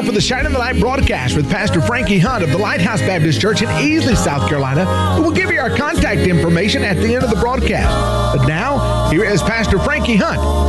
now for the Shine in the Light broadcast with Pastor Frankie Hunt of the Lighthouse Baptist Church in Easley, South Carolina, who will give you our contact information at the end of the broadcast. But now, here is Pastor Frankie Hunt